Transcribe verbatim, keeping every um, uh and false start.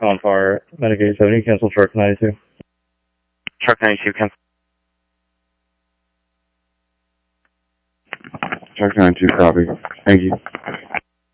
on fire, Medic eight seventy, cancel Shark ninety-two. Shark ninety-two, cancel. Shark ninety-two, copy. Thank you.